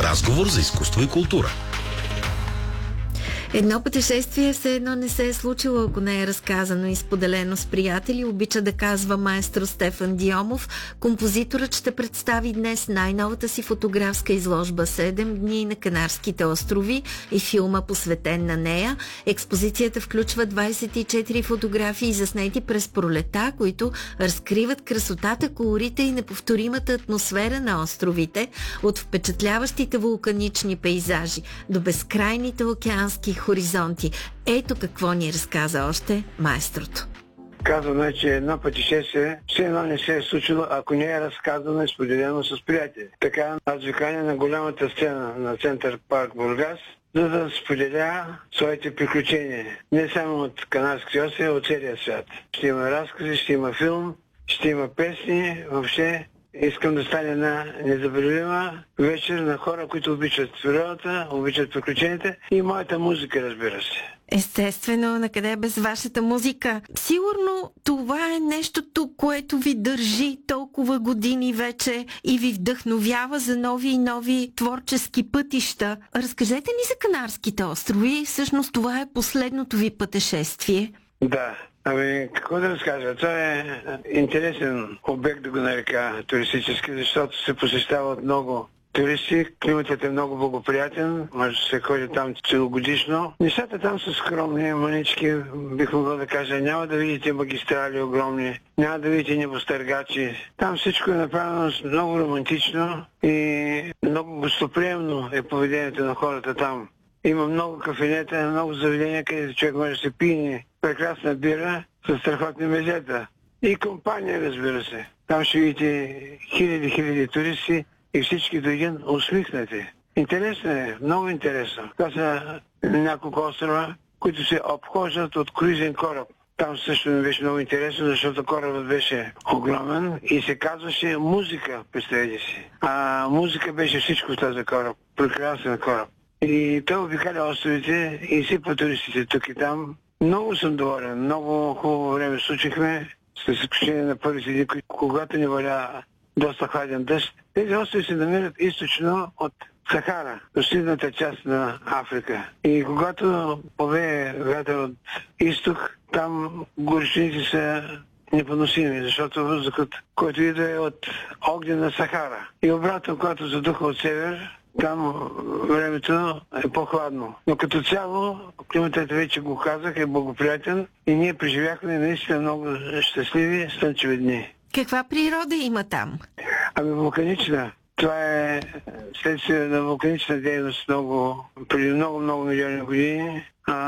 Разговор за изкуство и култура. Едно пътешествие все едно не се е случило, ако не е разказано и споделено с приятели, обича да казва маестро Стефан Диомов. Композиторът ще представи днес най-новата си фотографска изложба «7 дни на Канарските острови» и филма, посветен на нея. Експозицията включва 24 фотографии, заснети през пролета, които разкриват красотата, колорита и неповторимата атмосфера на островите, от впечатляващите вулканични пейзажи до безкрайните океански хоризонти. Ето какво ни разказа още маестрото. Казано е, че едно пътешествие все едно не се е случило, ако не е разказано и споделено с приятели. Така аз виканя на голямата сцена на Център парк Бургас, за да споделя своите приключения. Не само от Канарските острови, а от целия свят. Ще има разкази, ще има филм, ще има песни, въобще. Искам да стане една незабравима вечер на хора, които обичат природата, обичат приключенията и моята музика, разбира се. Естествено, накъде без вашата музика? Сигурно това е нещото, което ви държи толкова години вече и ви вдъхновява за нови и нови творчески пътища. Разкажете ни за Канарските острови. Всъщност това е последното ви пътешествие. Да. Какво да разкажа? Това е интересен обект, да го нарека туристически, защото се посещава от много туристи. Климатът е много благоприятен, може да се ходи там целогодишно. Нещата там са скромни, манички, бих могъл да кажа. Няма да видите магистрали огромни, няма да видите небостъргачи. Там всичко е направено много романтично и много гостоприемно е поведението на хората там. Има много кафенета, много заведения, където човек може да се пие прекрасна бира с страхотни мезета. И компания, разбира се. Там ще видите хиляди туристи и всички до един усмихнати. Интересно е, много интересно. Това са няколко острова, които се обхождат от круизен кораб. Там също ми беше много интересно, защото корабът беше огромен и се казваше музика, представете си. А музика беше всичко в този кораб. Прекрасен кораб. И той обикаля островите и сипа туристите тук и там. Много съм доволен, много хубаво време случихме, с изключение на първите дни, когато ни валя доста хладен дъжд. Тези острови се намират източно от Сахара, последната част на Африка. И когато повее вятър от изток, там горещините са непоносими, защото въздухът, който идва е от огнена Сахара. И обратно, когато задуха от север, там времето е по-хладно. Но като цяло, климатът вече го казах, е благоприятен и ние преживяхме наистина много щастливи слънчеви дни. Каква природа има там? Вулканична. Това е следствие на вулканична дейност преди много милиони години.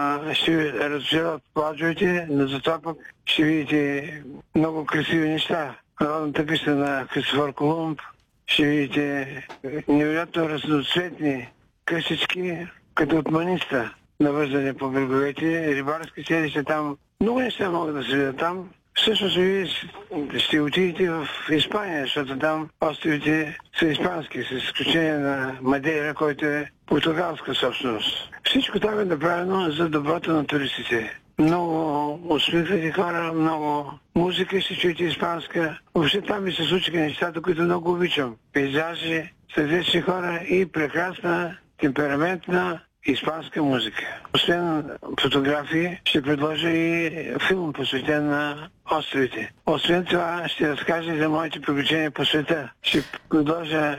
Ще разширят плажовете, но затова пък ще видите много красиви неща. Народната писта на Христофор Колумб. Ще видите невероятно разноцветни къщички, като от маниста, навързани по бреговете, рибарски селища там. Много неща могат да се видят там. Всъщност вие ще отидете в Испания, защото там островите са испански, с изключение на Мадейра, който е португалска собственост. Всичко там е направено за доброто на туристите. Много усмихнати хора, много музика ще чуете испанска. Въобще там ми се случиха нещата, които много обичам. Пейзажи, сърдечни хора и прекрасна, темпераментна испанска музика. Освен фотографии, ще предложа и филм, посветен на островите. Освен това, ще разкажа за моите приключения по света. Ще предложа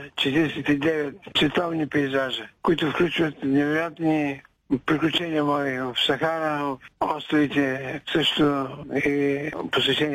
49 световни пейзажа, които включват невероятни приключения мои в Сахара, в островите, също и посещения